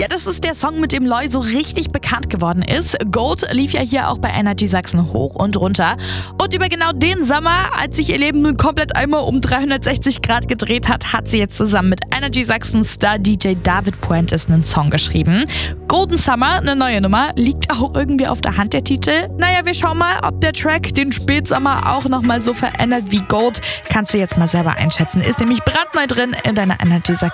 das ist der Song, mit dem Loi so richtig bekannt geworden ist. Gold lief ja hier auch bei Energy Sachsen hoch und runter. Und über genau den Sommer, als sich ihr Leben nun komplett einmal um 360 Grad gedreht hat, hat sie jetzt zusammen mit Energy Sachsen Star DJ David Puentes einen Song geschrieben. Golden Summer, eine neue Nummer, liegt auch irgendwie auf der Hand, der Titel. Naja, wir schauen mal, ob der Track den Spätsommer auch nochmal so verändert wie Gold. Kannst du jetzt mal selber einschätzen. Ist nämlich brandneu drin in deiner Energy Sachsen